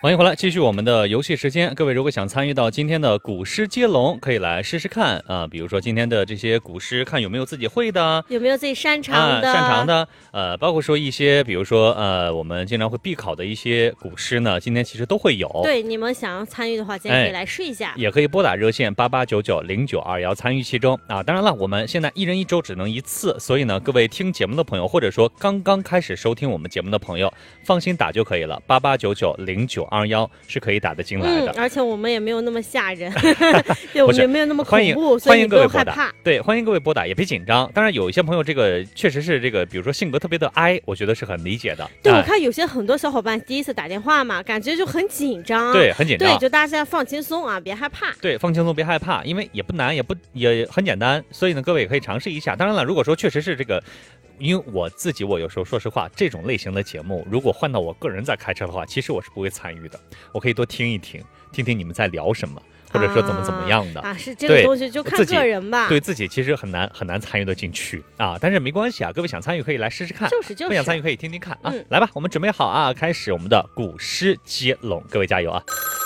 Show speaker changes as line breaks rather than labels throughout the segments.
欢迎回来，继续我们的游戏时间。各位如果想参与到今天的古诗接龙，可以来试试看啊。比如说今天的这些古诗，看有没有自己会的，
有没有自己擅长
的，包括说一些，比如说我们经常会必考的一些古诗呢，今天其实都会有。
对，你们想要参与的话，今天可以来试一下，
也可以拨打热线88990921参与其中啊。当然了，我们现在一人一周只能一次，所以呢，各位听节目的朋友，或者说刚刚开始收听我们节目的朋友，放心打就可以了，88990921是可以打得进来的。
而且我们也没有那么吓人，对，我们也没有那么恐怖，
欢迎各位拨
打。
对，欢迎各位拨打，也别紧张。当然，有一些朋友这个确实是这个，比如说性格特别的哀，我觉得是很理解的。
对，我看有些很多小伙伴第一次打电话嘛，感觉就很紧张。
对，很紧张。
对，就大家放轻松啊，别害怕。
对，放轻松，别害怕，因为也不难，也很简单，所以呢，各位也可以尝试一下。当然了，如果说确实是这个。因为我有时候说实话，这种类型的节目，如果换到我个人在开车的话，其实我是不会参与的。我可以多听一听你们在聊什么，或者说怎么样的
是这个东西就看个人吧。
对自己其实很难参与得进去啊，但是没关系啊，各位想参与可以来试试看，
就是
不想参与可以听听看啊。来吧，我们准备好啊，开始我们的古诗接龙，各位加油啊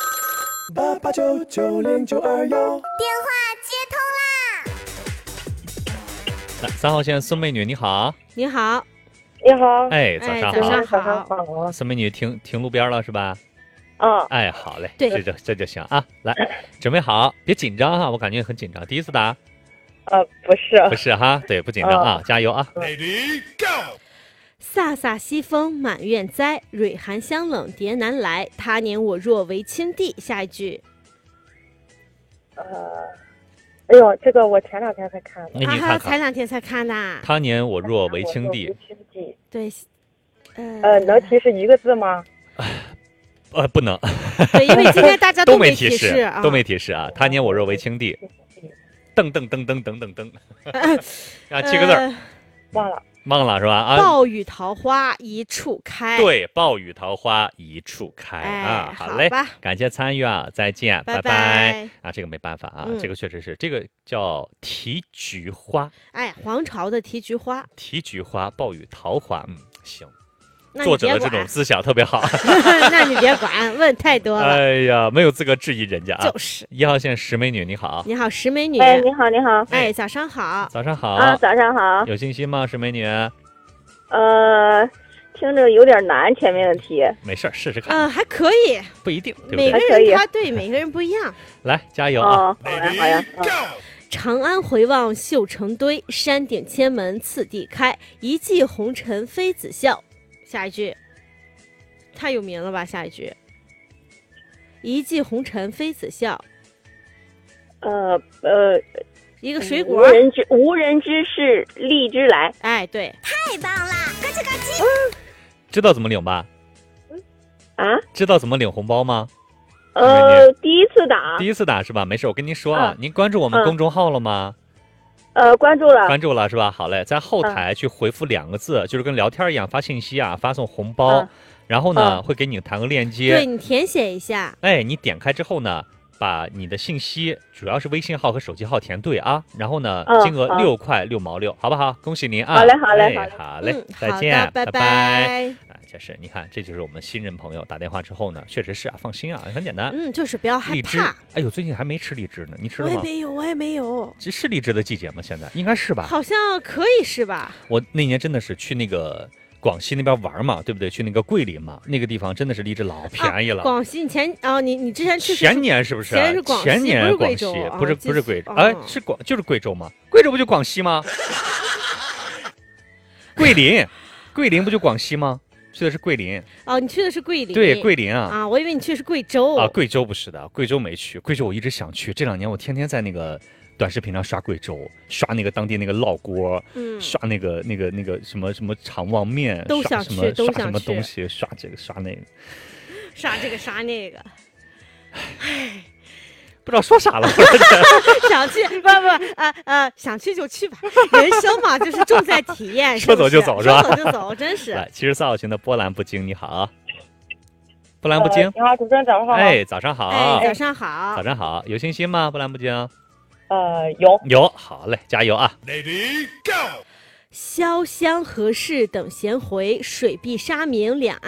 ！88990921，电
话接通啦！
来，3号线孙美女你好。
你好。
你好。
哎，早上
好。
早上好。
孙美女停路边了是吧？哎，好嘞，
对，
这就行啊。来，准备好，别紧张哈，我感觉很紧张。第一次打？
不是
哈，对，不紧张啊，加油啊
！Ready go！
飒飒西风满院栽，蕊寒香冷蝶难来。他年我若为青帝。下一句。
哎呦，这个我前2天才看的。
你看看，
前2天才看的。
他年我若为青帝。
对，
能提示一个字吗？
不能。
对，因为今天大家
都
没
提示啊，都没提示啊。他年我若为青帝。噔噔噔噔噔噔噔。啊，7个字。忘了是吧？啊，
暴雨桃花一处开。
对，暴雨桃花一处开啊！好嘞，感谢参与啊，再见，拜拜啊！这个没办法啊，这个确实是，这个叫提菊花。
哎，黄巢的提菊花。
提菊花，暴雨桃花，行。作者的这种思想特别好。
那你别管，问太多了。
哎呀，没有资格质疑人家啊。
就是
1号线石美女，你好。
你好，石美女。
哎，你好。
哎，早上好。
早上好。
啊，早上好。
有信心吗，石美女？
听着有点难，前面的题。
没事，试试看。
还可以。
不一定，对不
对？每个人每个人不一样。
来，加油啊！
好呀。
长安回望绣成堆，山顶千门次第开。一骑红尘妃子笑。下一句。太有名了吧？下一句。一骑红尘妃子笑。一个水果。
无人知是荔枝来。
哎，对，
太棒了，咯吱咯吱。
知道怎么领吧？知道怎么领红包吗？
第一次打
是吧？没事，我跟您说啊，您关注我们公众号了吗？
关注了
是吧？好嘞，在后台去回复2个字，就是跟聊天一样发信息啊，发送红包，然后呢会给你弹个链接，
对，你填写一下。
哎，你点开之后呢，把你的信息，主要是微信号和手机号填对啊，然后呢金额6块6毛6，好不好？恭喜您啊！好嘞，再见，
拜拜。
确实，你看，这就是我们新人朋友打电话之后呢，确实是啊，放心啊，很简单。
就是不要害怕。
荔枝，哎呦，最近还没吃荔枝呢，你吃了吗？
我也没有。
这是荔枝的季节吗？现在应该是吧？
好像可以是吧？
我那年真的是去那个广西那边玩嘛，对不对？去那个桂林嘛，那个地方真的是荔枝老便宜了。
广西，你之前去
前年是不是？
前是广西，
前年广西不是贵州，哎，就是贵州吗？贵州不就广西吗？桂林不就广西吗？去的是桂林。
你去的是桂林。
对，桂林啊。
我以为你去的是贵州
啊。贵州不是的，贵州没去，贵州我一直想去。这2年我天天在那个短视频上刷贵州，刷那个当地那个烙锅，刷那个什么肠旺面，
都想去，
刷什么东西，刷这个刷那个，
刷这个刷那个，
唉。不知道说啥了，
想去想去就去吧，人生嘛就是重在体验，
说走就走是吧？
说走就走，真是。
来，74号群的波澜不惊，你好，波澜不惊。
你好，主持人早上好。
哎，早上好。
早上好。
早上好，有信心吗？波澜不惊。
有。
好嘞，加油啊
！Ready go！
潇湘何事等闲回，水碧沙明两岸。